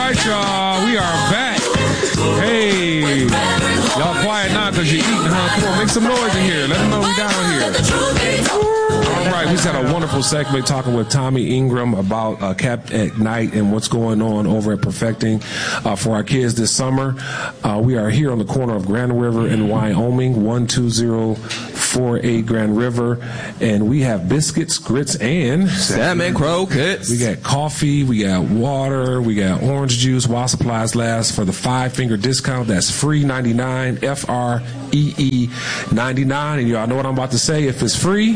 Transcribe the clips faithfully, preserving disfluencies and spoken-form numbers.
right, y'all. We are back. Hey. Y'all quiet now because you're eating, huh? Come on, make some noise in here. Let them know we down here. All right, we just had a wonderful segment talking with Tommy Ingram about uh, Cap at Night and what's going on over at Perfecting uh, for our kids this summer. Uh, we are here on the corner of Grand River and Wyoming, one two zero four eight Grand River, and we have biscuits, grits, and salmon croquettes. We got coffee, we got water, we got orange juice while supplies last. For the five finger discount, that's free ninety-nine, F R E E ninety-nine, and y'all know what I'm about to say. If it's free,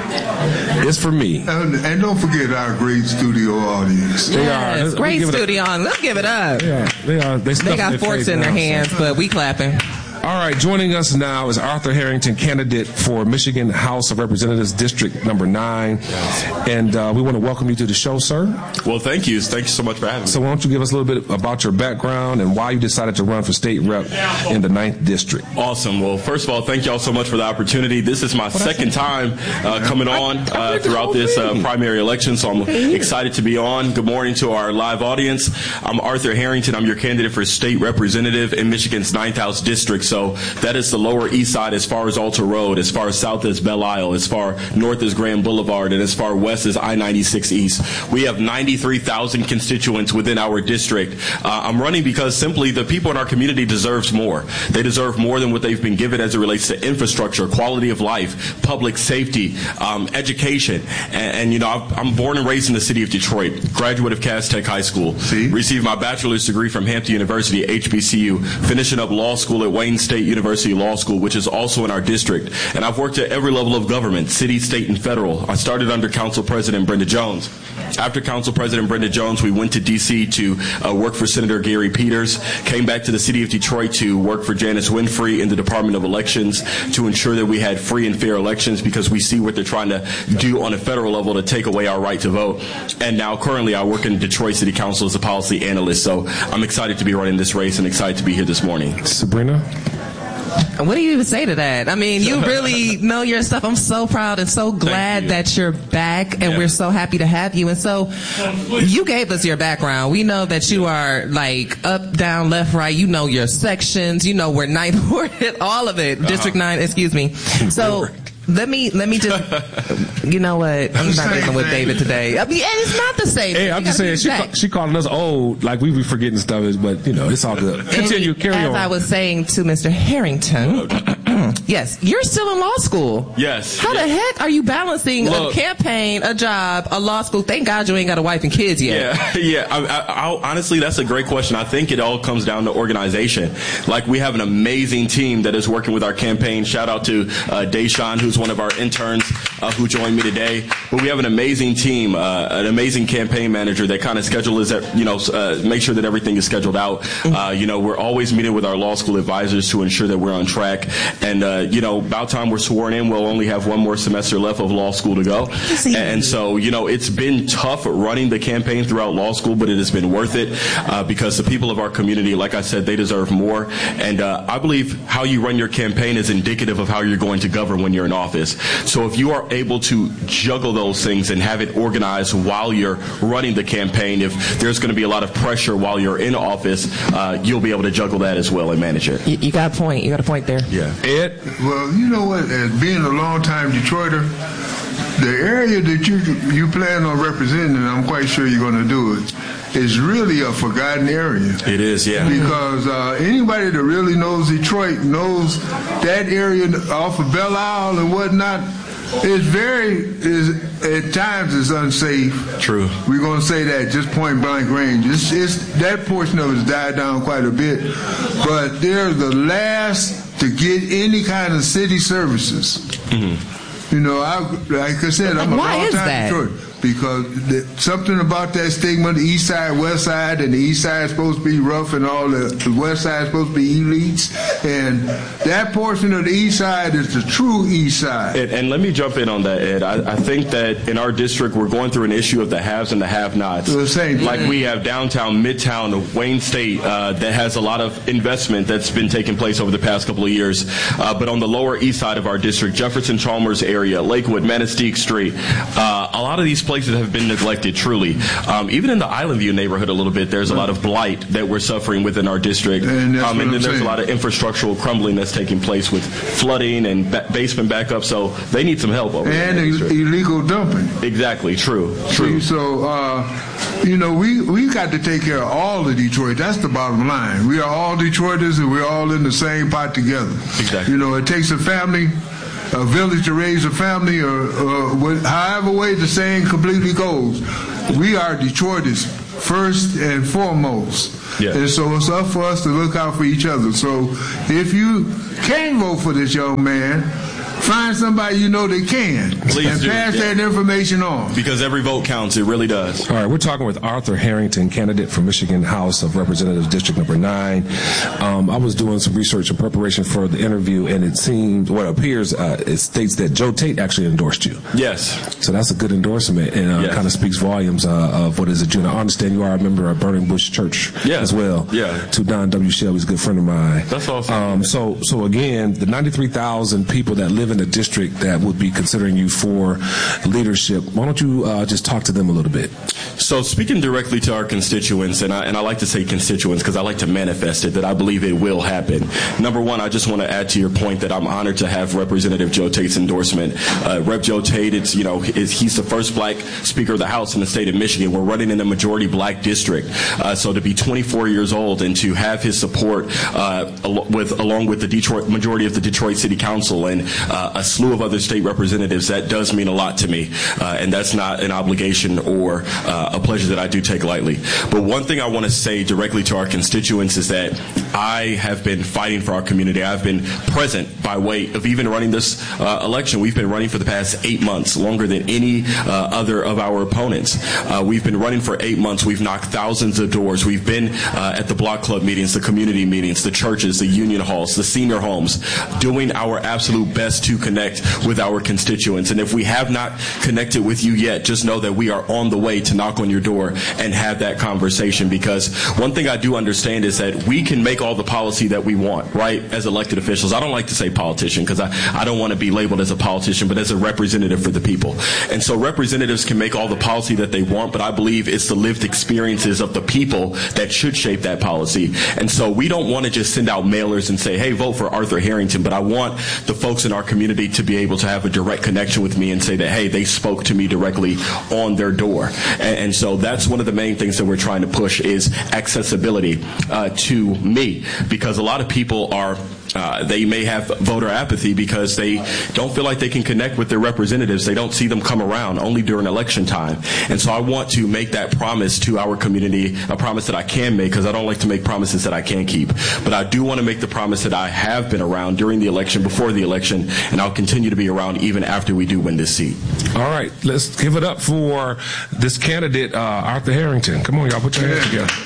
it's for me. And, and don't forget our great studio audience. They yes, are. Great studio. Let's give it up. Yeah, they are. They, they got forks in their hands, so. But we clapping. All right, joining us now is Arthur Harrington, candidate for Michigan House of Representatives, District Number Nine, and uh, we want to welcome you to the show, sir. Well, thank you. Thank you so much for having me. So, why don't you give us a little bit about your background and why you decided to run for state rep in the ninth District? Awesome. Well, first of all, thank you all so much for the opportunity. This is my second time uh, coming on uh, throughout this uh, primary election, so I'm excited to be on. Good morning to our live audience. I'm Arthur Harrington. I'm your candidate for state representative in Michigan's ninth House District. So that is the Lower East Side as far as Alta Road, as far south as Belle Isle, as far north as Grand Boulevard, and as far west as I ninety-six East. We have ninety-three thousand constituents within our district. Uh, I'm running because simply the people in our community deserves more. They deserve more than what they've been given as it relates to infrastructure, quality of life, public safety, um, education. And, and, you know, I'm born and raised in the city of Detroit, graduate of Cass Tech High School, See? received my bachelor's degree from Hampton University, H B C U, finishing up law school at Wayne State University Law School, which is also in our district. And I've worked at every level of government, city, state, and federal. I started under Council President Brenda Jones. After Council President Brenda Jones, we went to D C to uh, work for Senator Gary Peters, came back to the city of Detroit to work for Janice Winfrey in the Department of Elections to ensure that we had free and fair elections, because we see what they're trying to do on a federal level to take away our right to vote. And now currently I work in Detroit City Council as a policy analyst, so I'm excited to be running this race and excited to be here this morning. Sabrina? What do you even say to that? I mean, you really know your stuff. I'm so proud and so glad you. that you're back, and yeah. we're so happy to have you. And so you gave us your background. We know that you are like up, down, left, right. You know your sections. You know where ninth ward, all of it. Uh-huh. District nine, excuse me. So let me let me just, you know what? I'm not dealing with David today. I mean, and it's not the same. Hey, I'm just saying, she, ca- she calling us old, like we be forgetting stuff, but you know, it's all good. Continue, carry as on. As I was saying to Mister Harrington, yes, you're still in law school. Yes. How yes. the heck are you balancing Look, a campaign, a job, a law school? Thank God you ain't got a wife and kids yet. Yeah, yeah. I, I, I, honestly, that's a great question. I think it all comes down to organization. Like, we have an amazing team that is working with our campaign. Shout out to uh, Deshaun, who's one of our interns uh, who joined me today. But we have an amazing team, uh, an amazing campaign manager that kind of schedules that, you know, uh, make sure that everything is scheduled out. Uh, you know, we're always meeting with our law school advisors to ensure that we're on track. And, uh, you know, about time we're sworn in, we'll only have one more semester left of law school to go. And so, you know, it's been tough running the campaign throughout law school, but it has been worth it uh, because the people of our community, like I said, they deserve more. And uh, I believe how you run your campaign is indicative of how you're going to govern when you're in office. So if you are able to juggle those things and have it organized while you're running the campaign, if there's going to be a lot of pressure while you're in office, uh, you'll be able to juggle that as well and manage it. You, you got a point. You got a point there. Yeah. Ed? Well, you know what? As being a long-time Detroiter, the area that you you plan on representing, and I'm quite sure you're going to do it, is really a forgotten area. It is, yeah. Because uh, anybody that really knows Detroit knows that area off of Belle Isle and whatnot is very, is at times is unsafe. True. We're going to say that just point blank range. It's, it's, that portion of it has died down quite a bit. But they're the last to get any kind of city services. Mm-hmm. You know, I, like I said, I'm a long time Detroit. Because the, something about that stigma, the east side, west side, and the east side is supposed to be rough and all the, the west side is supposed to be elites. And that portion of the east side is the true east side. And, and let me jump in on that, Ed. I, I think that in our district, we're going through an issue of the haves and the have-nots. The same like thing. we have downtown, midtown, Wayne State, uh, that has a lot of investment that's been taking place over the past couple of years. Uh, but on the lower east side of our district, Jefferson Chalmers area, Lakewood, Manistee Street, uh, a lot of these places have been neglected, truly. Um, even in the Island View neighborhood a little bit, there's a lot of blight that we're suffering within our district. And, um, and then there's saying. a lot of infrastructural crumbling that's taking place with flooding and ba- basement backup, so they need some help over there. And Ill- illegal dumping. Exactly, true, true. See, so, uh, you know, we, we got to take care of all of Detroit. That's the bottom line. We are all Detroiters, and we're all in the same pot together. Exactly. You know, it takes a family, a village to raise a family, or, or however way the saying completely goes. We are Detroiters first and foremost. Yeah. And so it's up for us to look out for each other. So if you can vote for this young man, find somebody you know that can. Please and do. pass Yeah. that information on. Because every vote counts. It really does. All right, we're talking with Arthur Harrington, candidate for Michigan House of Representatives, District Number Nine. Um, I was doing some research in preparation for the interview, and it seems, what appears, uh, it states that Joe Tate actually endorsed you. Yes. So that's a good endorsement, and uh, Yes. kind of speaks volumes uh, of what is it, June. I understand you are a member of Burning Bush Church Yeah. as well. Yeah. To Don W. Shelby's a good friend of mine. That's awesome. Um, so, so again, the ninety-three thousand people that live in the district that would be considering you for leadership, why don't you uh, just talk to them a little bit? So speaking directly to our constituents, and I, and I like to say constituents because I like to manifest it, that I believe it will happen. Number one, I just want to add to your point that I'm honored to have Representative Joe Tate's endorsement. Uh, Rep Joe Tate, it's, you know, is, he's the first black Speaker of the House in the state of Michigan. We're running in a majority black district. Uh, so to be twenty-four years old and to have his support uh, al- with along with the Detroit majority of the Detroit City Council and uh, a slew of other state representatives, that does mean a lot to me. Uh, and that's not an obligation or uh, a pleasure that I do take lightly. But one thing I want to say directly to our constituents is that I have been fighting for our community. I've been present by way of even running this uh, election. We've been running for the past eight months, longer than any uh, other of our opponents. Uh, we've been running for eight months. We've knocked thousands of doors. We've been uh, at the block club meetings, the community meetings, the churches, the union halls, the senior homes, doing our absolute best to connect with our constituents. And if we have not connected with you yet, just know that we are on the way to knock on your door and have that conversation, because one thing I do understand is that we can make all the policy that we want, right, as elected officials. I don't like to say politician because I, I don't want to be labeled as a politician, but as a representative for the people. And so representatives can make all the policy that they want, but I believe it's the lived experiences of the people that should shape that policy. And so we don't want to just send out mailers and say, hey, vote for Arthur Harrington, but I want the folks in our community to be able to have a direct connection with me and say that, hey, they spoke to me directly on their door. And, and so that's one of the main things that we're trying to push is accessibility uh, to me, because a lot of people are Uh, they may have voter apathy because they don't feel like they can connect with their representatives. They don't see them come around only during election time. And so I want to make that promise to our community, a promise that I can make, because I don't like to make promises that I can't keep. But I do want to make the promise that I have been around during the election, before the election, and I'll continue to be around even after we do win this seat. All right, let's give it up for this candidate, uh, Arthur Harrington. Come on, y'all, put your hands together.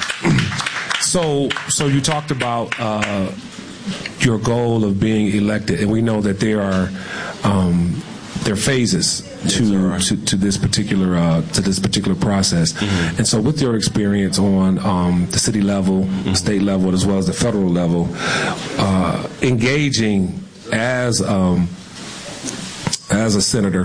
So, so you talked about uh, your goal of being elected, and we know that there are um, there are phases to, yes, to to this particular uh, to this particular process. Mm-hmm. And so, with your experience on um, the city level, mm-hmm. state level, as well as the federal level, uh, engaging as um, as a senator,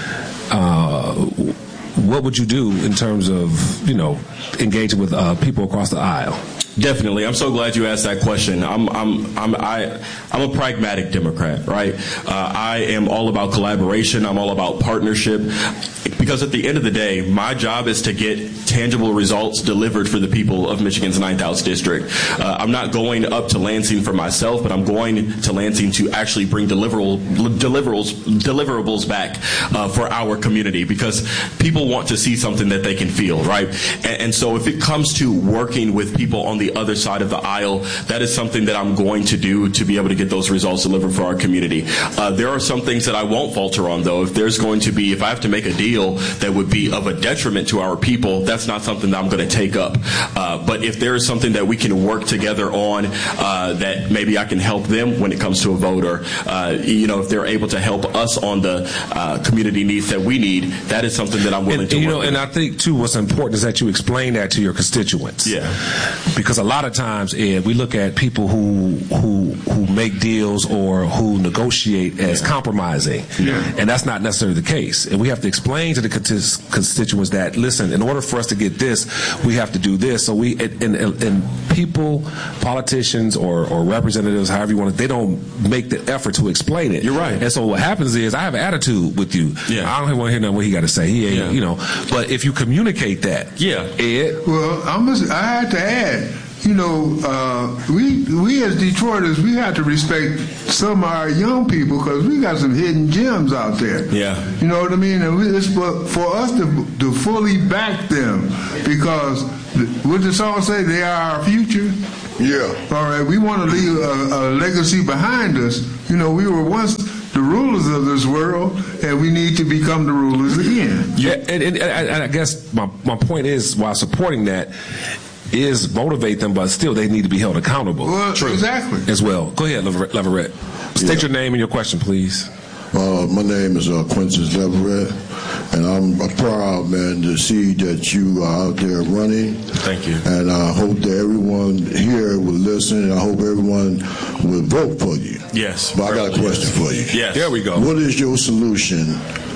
uh, what would you do in terms of, you know, engaging with uh, people across the aisle? Definitely. I'm so glad you asked that question. I'm I'm I'm I I'm a pragmatic Democrat, right? Uh, I am all about collaboration. I'm all about partnership, because at the end of the day, my job is to get tangible results delivered for the people of Michigan's ninth House District. Uh, I'm not going up to Lansing for myself, but I'm going to Lansing to actually bring deliverable, deliverables deliverables back uh, for our community, because people want to see something that they can feel, right? And, and so if it comes to working with people on the other side of the aisle, that is something that I'm going to do to be able to get those results delivered for our community. Uh, there are some things that I won't falter on, though. If there's going to be, if I have to make a deal that would be of a detriment to our people, that's not something that I'm going to take up. Uh, but if there is something that we can work together on, uh, that maybe I can help them when it comes to a vote, or uh, you know, if they're able to help us on the uh, community needs that we need, that is something that I'm willing and, to you work know, with. And I think too, what's important is that you explain that to your constituents. Yeah. Because because a lot of times, Ed, we look at people who who who make deals or who negotiate as yeah. compromising, yeah. and that's not necessarily the case. And we have to explain to the constituents that, listen, in order for us to get this, we have to do this. So we and, and, and people, politicians, or, or representatives, however you want it, they don't make the effort to explain it. You're right. And so what happens is, I have an attitude with you. Yeah. I don't want to hear nothing what he got to say. He ain't, yeah. you know. But if you communicate that, yeah, Ed. Well, I must. I had to add. You know, uh, we we as Detroiters, we have to respect some of our young people because we got some hidden gems out there. Yeah. You know what I mean? And we, it's for, for us to to fully back them because what the song say? They are our future. Yeah. All right. We want to leave a, a legacy behind us. You know, we were once the rulers of this world, and we need to become the rulers again. Yeah. And, and, and I guess my my point is, while supporting that, is motivate them, but still they need to be held accountable. Well, True. Exactly. As well. Go ahead, Leverett. State yeah. your name and your question, please. Uh, my name is uh, Quincy Leverett, and I'm proud, man, to see that you are out there running. Thank you. And I hope that everyone here will listen, and I hope everyone will vote for you. Yes. But I got a question for you. Yes. There we go. What is your solution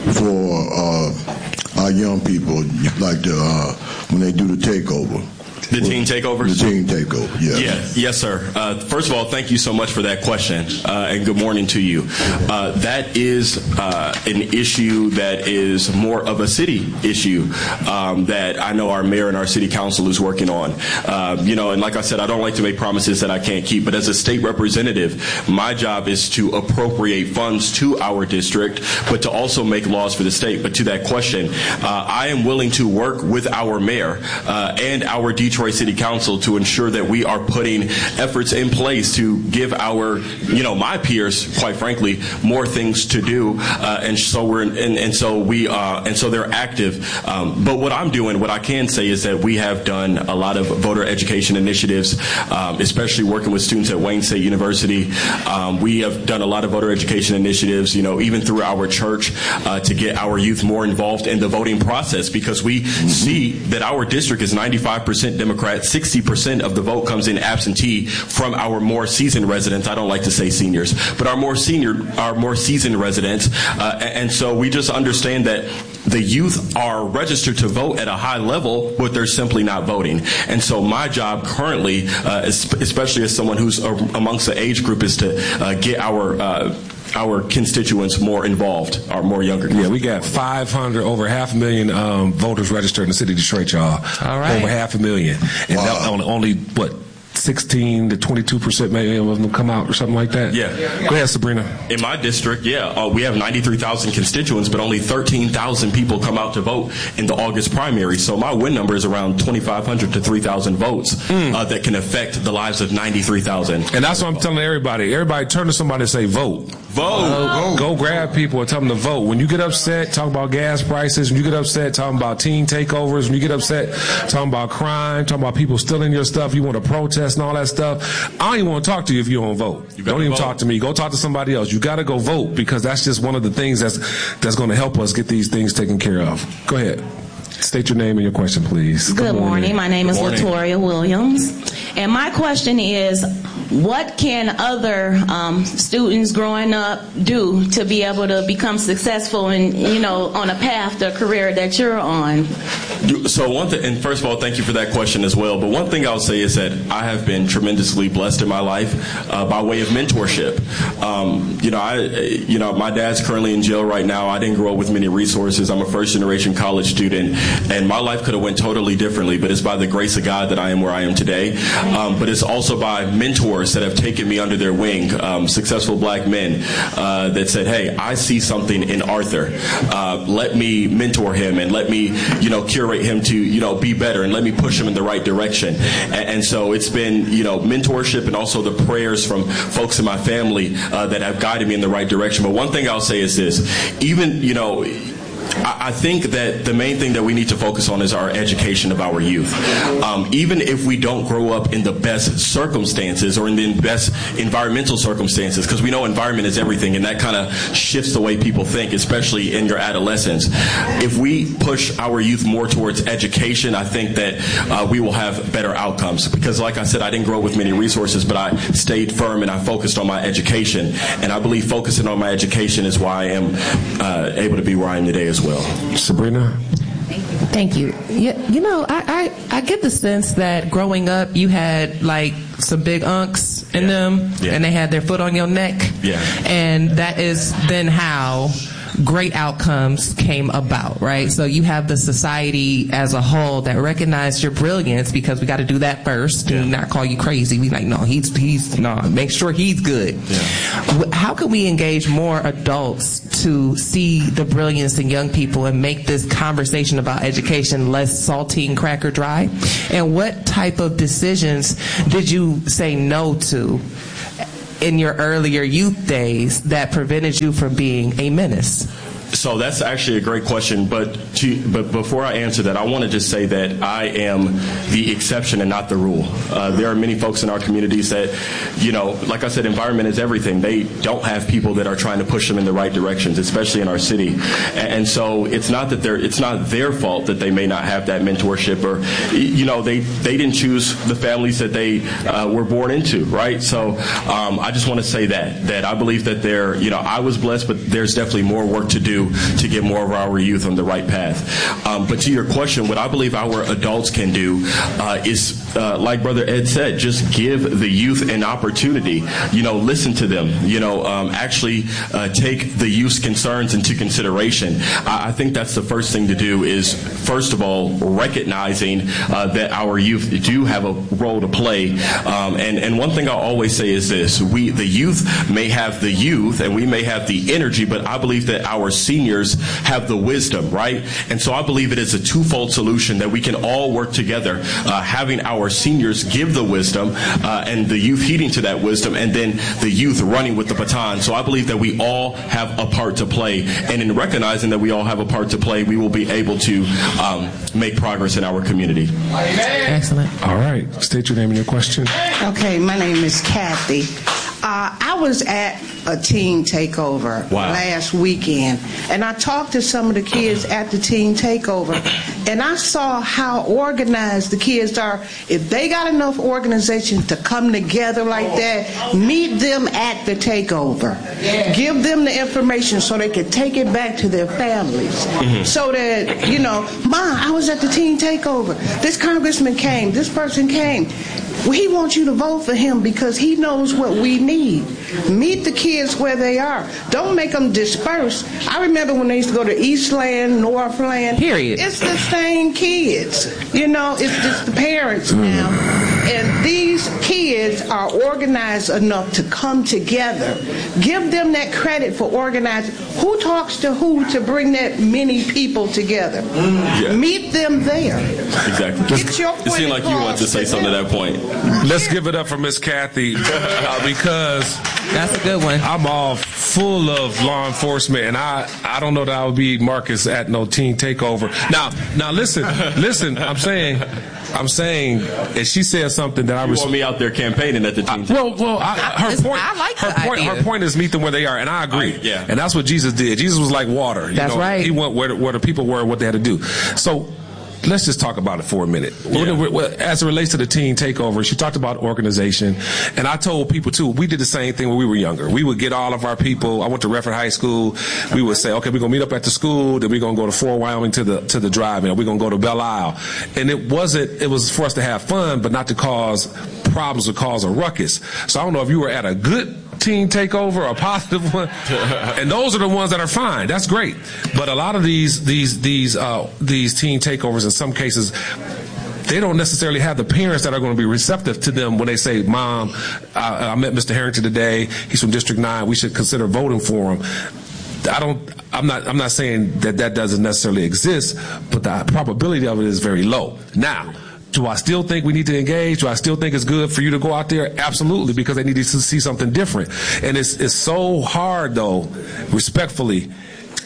for uh, our young people, like the, uh, when they do the takeover? The teen takeovers? The teen takeover, yeah. Yeah, yes, sir. Uh, first of all, thank you so much for that question, uh, and good morning to you. Uh, that is uh, an issue that is more of a city issue um, that I know our mayor and our city council is working on. Uh, you know, and like I said, I don't like to make promises that I can't keep, but as a state representative, my job is to appropriate funds to our district, but to also make laws for the state. But to that question, uh, I am willing to work with our mayor uh, and our Detroit City Council to ensure that we are putting efforts in place to give our, you know, my peers, quite frankly, more things to do, uh, and so we're and, and so we uh, and so they're active. Um, but what I'm doing, what I can say is that we have done a lot of voter education initiatives, um, especially working with students at Wayne State University. Um, we have done a lot of voter education initiatives, you know, even through our church, uh, to get our youth more involved in the voting process, because we see that our district is ninety-five percent Democrat, sixty percent of the vote comes in absentee from our more seasoned residents. I don't like to say seniors, but our more senior, our more seasoned residents. Uh, and so we just understand that the youth are registered to vote at a high level, but they're simply not voting. And so my job currently, uh, especially as someone who's amongst the age group, is to uh, get our uh, our constituents more involved, our more younger. Yeah, we got five hundred, over half a million um, voters registered in the city of Detroit, y'all. All right. Over half a million. And wow. that, only, only, what, sixteen to twenty-two percent maybe of them come out or something like that? Yeah. Go ahead, Sabrina. In my district, yeah, uh, we have ninety-three thousand constituents, but only thirteen thousand people come out to vote in the August primary. So my win number is around twenty-five hundred to three thousand votes mm. uh, that can affect the lives of ninety-three thousand. And that's what I'm telling everybody. Everybody turn to somebody and say, vote. Vote. Uh, go grab people and tell them to vote. When you get upset, talk about gas prices. When you get upset, talking about teen takeovers. When you get upset, talking about crime, talking about people stealing your stuff, you want to protest and all that stuff. I don't even want to talk to you if you don't vote. You don't even vote. Talk to me. Go talk to somebody else. You got to go vote, because that's just one of the things that's that's going to help us get these things taken care of. Go ahead. State your name and your question, please. Good, Good morning. morning. My name Good is morning. Latoria Williams. And my question is, what can other um, students growing up do to be able to become successful and, you know, on a path to a career that you're on? So one thing, and first of all, thank you for that question as well. But one thing I'll say is that I have been tremendously blessed in my life uh, by way of mentorship. Um, you know, I, you know, my dad's currently in jail right now. I didn't grow up with many resources. I'm a first generation college student, and my life could have went totally differently. But it's by the grace of God that I am where I am today. Um, but it's also by mentors that have taken me under their wing, um, successful black men uh, that said, "Hey, I see something in Arthur. Uh, let me mentor him and let me, you know, curate him to, you know, be better, and let me push him in the right direction." And, and so it's been, you know, mentorship and also the prayers from folks in my family uh, that have guided me in the right direction. But one thing I'll say is this: even, you know, I, I think that the main thing that we need to focus on is our education of our youth. Um, even if we don't grow up in the best circumstances or in the best environmental circumstances, because we know environment is everything, and that kind of shifts the way people think, especially in your adolescence. If we push our youth more towards education, I think that uh, we will have better outcomes. Because like I said, I didn't grow up with many resources, but I stayed firm and I focused on my education. And I believe focusing on my education is why I am uh, able to be where I am today as well. Sabrina? Thank you. You, you know, I, I, I get the sense that growing up, you had like some big unks in yeah. them, yeah. and they had their foot on your neck. Yeah. And that is then how great outcomes came about, right? So you have the society as a whole that recognized your brilliance, because we got to do that first yeah. and not call you crazy. We like, no, he's, he's, no, make sure he's good. Yeah. How can we engage more adults to see the brilliance in young people and make this conversation about education less saltine cracker dry? And what type of decisions did you say no to in your earlier youth days that prevented you from being a menace? So that's actually a great question, but to, but before I answer that, I want to just say that I am the exception and not the rule. Uh, there are many folks in our communities that, you know, like I said, environment is everything. They don't have people that are trying to push them in the right directions, especially in our city. And, and so it's not that they're, it's not their fault that they may not have that mentorship, or, you know, they, they didn't choose the families that they uh, were born into, right? So um, I just want to say that, that I believe that they're, you know, I was blessed, but there's definitely more work to do to get more of our youth on the right path. Um, but to your question, what I believe our adults can do uh, is, uh, like Brother Ed said, just give the youth an opportunity. You know, listen to them. You know, um, actually uh, take the youth's concerns into consideration. I, I think that's the first thing to do is, first of all, recognizing uh, that our youth do have a role to play. Um, and, and one thing I'll always say is this: we, the youth, may have the youth and we may have the energy, but I believe that our seniors have the wisdom, right? And so I believe it is a twofold solution that we can all work together, uh, having our seniors give the wisdom uh, and the youth heeding to that wisdom, and then the youth running with the baton. So I believe that we all have a part to play, and in recognizing that we all have a part to play, we will be able to um, make progress in our community. Excellent. All right. State your name and your question. Okay, my name is Kathy. Uh, I was at a teen takeover wow. last weekend, and I talked to some of the kids at the teen takeover, and I saw how organized the kids are. If they got enough organization to come together like that, meet them at the takeover. Give them the information so they can take it back to their families. Mm-hmm. So that, you know, Mom, I was at the teen takeover. This congressman came. This person came. Well, he wants you to vote for him because he knows what we need. Meet the kids where they are. Don't make them disperse. I remember when they used to go to Eastland, Northland. Period. It's the same kids. You know, it's just the parents now. And these kids are organized enough to come together. Give them that credit for organizing. Who talks to who to bring that many people together? Yeah. Meet them there. Exactly. Get your it seemed like you wanted to say something to that point. Let's give it up for Miss Kathy uh, because that's a good one. I'm all full of law enforcement, and I, I don't know that I would be Marcus at no teen takeover. Now, now listen, listen. I'm saying, I'm saying, and she said something that I was. You want me out there campaigning at the teen takeover? Well, well, I, her point. I like her the point. idea. Her point is meet them where they are, and I agree. I, yeah. And that's what Jesus did. Jesus was like water. You that's know? right. He went where, where the people were, what they had to do. So. Let's just talk about it for a minute. Yeah. As it relates to the teen takeover, she talked about organization, and I told people too, we did the same thing when we were younger. We would get all of our people. I went to Redford High School. We would say, okay, we're gonna meet up at the school, then we're gonna go to Fort Wyoming to the to the drive-in. We're gonna go to Belle Isle, and it wasn't. It was for us to have fun, but not to cause problems or cause a ruckus. So I don't know if you were at a good teen takeover, a positive one, and those are the ones that are fine. That's great. But a lot of these these these uh, these teen takeovers, in some cases, they don't necessarily have the parents that are going to be receptive to them when they say, "Mom, I, I met Mister Harrington today. He's from District nine. We should consider voting for him." I don't. I'm not. I'm not saying that that doesn't necessarily exist, but the probability of it is very low. Now. Do I still think we need to engage? Do I still think it's good for you to go out there? Absolutely, because they need to see something different. And it's it's so hard, though, respectfully,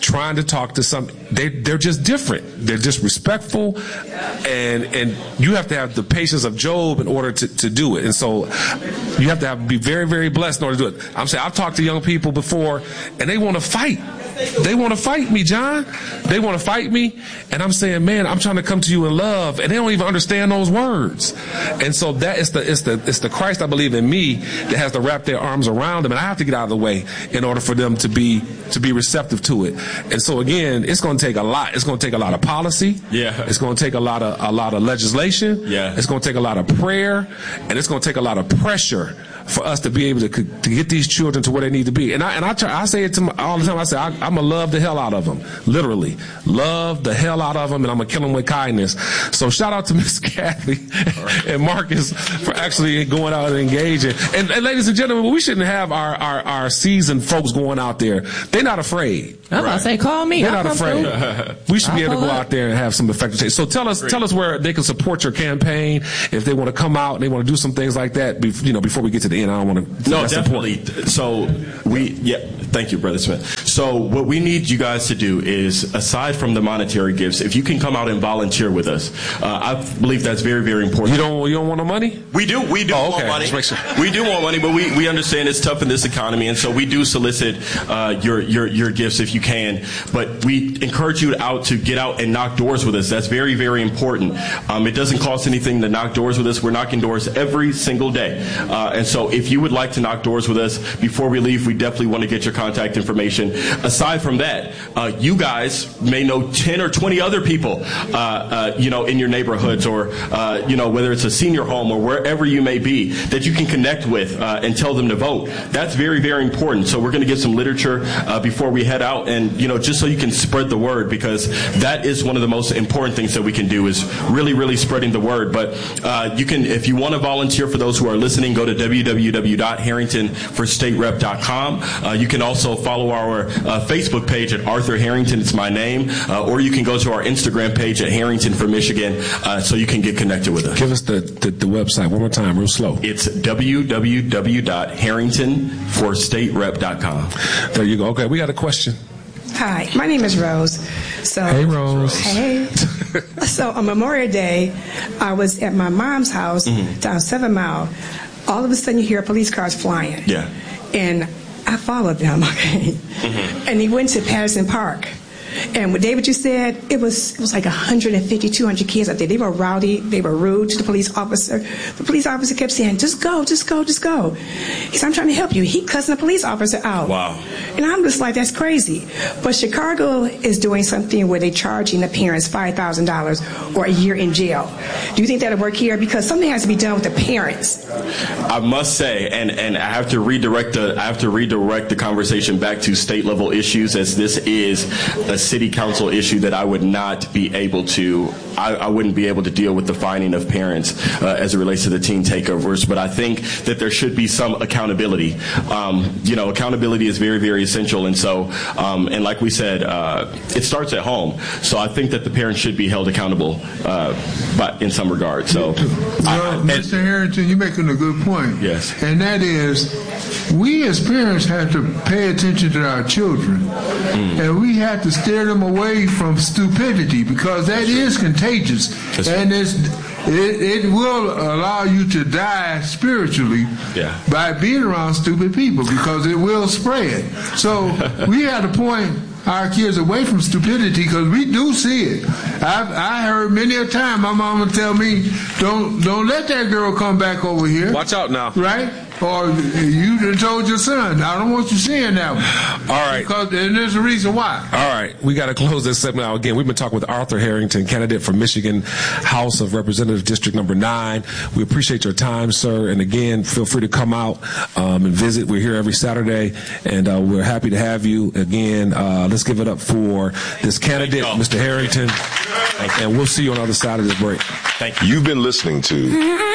trying to talk to some. They they're just different. They're just respectful, and and you have to have the patience of Job in order to, to do it. And so you have to have, be very very blessed in order to do it. I'm saying I've talked to young people before, and they want to fight. They want to fight me, John. They want to fight me, and I'm saying, man, I'm trying to come to you in love, and they don't even understand those words. And so that is the it's the it's the Christ I believe in me that has to wrap their arms around them, and I have to get out of the way in order for them to be to be receptive to it. And so again, it's going to take a lot. It's going to take a lot of policy. Yeah. It's going to take a lot of a lot of legislation. Yeah. It's going to take a lot of prayer, and it's going to take a lot of pressure for us to be able to, to get these children to where they need to be. And I and I try, I say it to my, all the time. I say I, I'm gonna love the hell out of them, literally love the hell out of them, and I'm gonna kill them with kindness. So shout out to Miss Kathy right. and Marcus for actually going out and engaging. And, and ladies and gentlemen, we shouldn't have our, our, our seasoned folks going out there. They're not afraid. I'm right. gonna say, call me. They're I'll not afraid. We should I'll be able to go up. out there and have some effective change. So tell us, Great. tell us where they can support your campaign if they want to come out and they want to do some things like that. You know, before we get to the end, I don't want to. No, definitely. Important. So we, yeah, thank you, Brother Smith. So what we need you guys to do is, aside from the monetary gifts, if you can come out and volunteer with us, uh, I believe that's very, very important. You don't, you don't want no money? We do, we do oh, want okay. money. Sure. We do want money, but we, we understand it's tough in this economy, and so we do solicit uh, your, your your gifts if you can. But we encourage you out to get out and knock doors with us. That's very, very important. Um, it doesn't cost anything to knock doors with us. We're knocking doors every single day, uh, and so if you would like to knock doors with us before we leave, we definitely want to get your contact information. Aside from that, uh, you guys may know ten or twenty other people, uh, uh, you know, in your neighborhoods, or uh, you know, whether it's a senior home or wherever you may be, that you can connect with uh, and tell them to vote. That's very, very important. So we're going to get some literature uh, before we head out, and you know, just so you can spread the word, because that is one of the most important things that we can do, is really, really spreading the word. But uh, you can, if you want to volunteer, for those who are listening, go to w w w dot harrington for state rep dot com. Uh, you can also follow our uh, Facebook page at Arthur Harrington. It's my name. Uh, or you can go to our Instagram page at Harrington for Michigan, uh, so you can get connected with us. Give us the, the, the website one more time, real slow. It's w w w dot harrington for state rep dot com. There you go. Okay, we got a question. Hi, my name is Rose. So, hey, Rose. Hey. So on Memorial Day, I was at my mom's house mm-hmm. down Seven Mile. All of a sudden, you hear police cars flying. Yeah. And I followed them, okay? Mm-hmm. And he went to Patterson Park. And what David, you said, it was it was like one hundred fifty, two hundred kids out there. They were rowdy. They were rude to the police officer. The police officer kept saying, just go, just go, just go. He said, I'm trying to help you. He cussing the police officer out. Wow. And I'm just like, that's crazy. But Chicago is doing something where they're charging the parents five thousand dollars or a year in jail. Do you think that'll work here? Because something has to be done with the parents. I must say, and, and I have to redirect the I have to redirect the conversation back to state level issues, as this is a city council issue that I would not be able to, I, I wouldn't be able to deal with the fining of parents uh, as it relates to the teen takeovers. But I think that there should be some accountability. Um, you know, accountability is very, very essential. And so, um, and like we said, uh, it starts at home. So I think that the parents should be held accountable, uh, but in some regard. So, well, I, Mister Harrington, you're making a good point. Yes. And that is, we as parents have to pay attention to our children. Mm. And we have to steer them away from stupidity, because that is contagious. That's and it's, it, it will allow you to die spiritually yeah. by being around stupid people, because it will spread. So we have to point our kids away from stupidity, because we do see it. I've, I heard many a time my mama tell me, don't don't let that girl come back over here. Watch out now. Right? Or you done told your son, I don't want you seeing that one. All right. Because, and there's a reason why. All right. We got to close this segment out again. We've been talking with Arthur Harrington, candidate for Michigan House of Representatives District Number nine. We appreciate your time, sir. And again, feel free to come out um, and visit. We're here every Saturday, and uh, we're happy to have you. Again, uh, let's give it up for this candidate, Mister Harrington. And we'll see you on the other side of this break. Thank you. You've been listening to